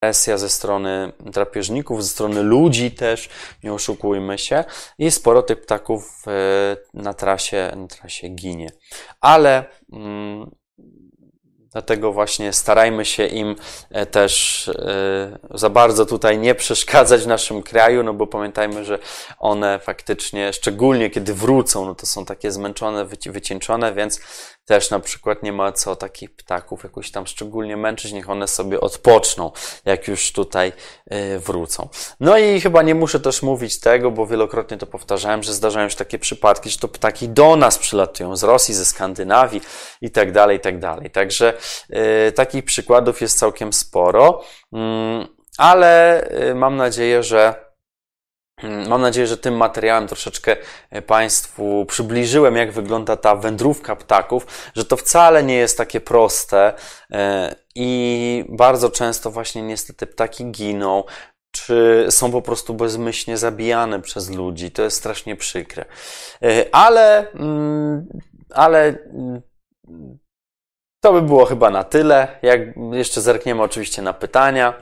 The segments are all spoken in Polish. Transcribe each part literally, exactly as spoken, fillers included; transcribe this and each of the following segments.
presja ze strony drapieżników, ze strony ludzi też, nie oszukujmy się, i sporo tych ptaków na trasie, na trasie ginie. Ale mm, dlatego właśnie starajmy się im też za bardzo tutaj nie przeszkadzać w naszym kraju, no bo pamiętajmy, że one faktycznie, szczególnie kiedy wrócą, no to są takie zmęczone, wycieńczone, więc też na przykład nie ma co takich ptaków jakoś tam szczególnie męczyć, niech one sobie odpoczną, jak już tutaj wrócą. No i chyba nie muszę też mówić tego, bo wielokrotnie to powtarzałem, że zdarzają się takie przypadki, że to ptaki do nas przylatują, z Rosji, ze Skandynawii i tak dalej, i tak dalej. Także y, takich przykładów jest całkiem sporo, y, ale y, mam nadzieję, że Mam nadzieję, że tym materiałem troszeczkę Państwu przybliżyłem, jak wygląda ta wędrówka ptaków, że to wcale nie jest takie proste i bardzo często właśnie niestety ptaki giną, czy są po prostu bezmyślnie zabijane przez ludzi. To jest strasznie przykre. Ale, ale to by było chyba na tyle. Jak jeszcze zerkniemy oczywiście na pytania.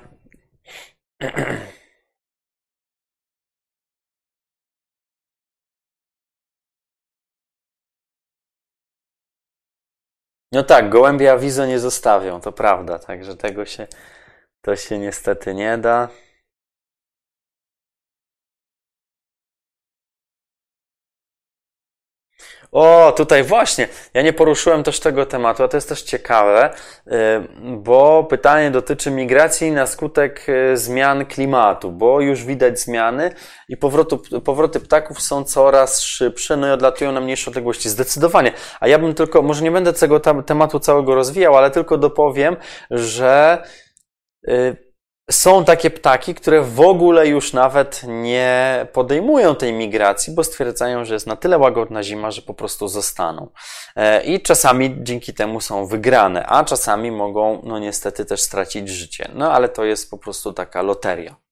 No tak, gołębie awizo nie zostawią, to prawda, także tego się, to się niestety nie da. O, tutaj właśnie, ja nie poruszyłem też tego tematu, a to jest też ciekawe, bo pytanie dotyczy migracji na skutek zmian klimatu, bo już widać zmiany i powrotu, powroty ptaków są coraz szybsze, no i odlatują na mniejsze odległości, zdecydowanie. A ja bym tylko, może nie będę tego tematu całego rozwijał, ale tylko dopowiem, że są takie ptaki, które w ogóle już nawet nie podejmują tej migracji, bo stwierdzają, że jest na tyle łagodna zima, że po prostu zostaną. I czasami dzięki temu są wygrane, a czasami mogą, no niestety, też stracić życie. No ale to jest po prostu taka loteria.